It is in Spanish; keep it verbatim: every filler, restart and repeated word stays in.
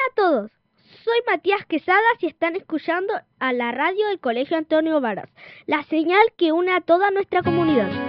a todos, soy Matías Quesadas y están escuchando a la radio del Colegio Antonio Varas, la señal que une a toda nuestra comunidad.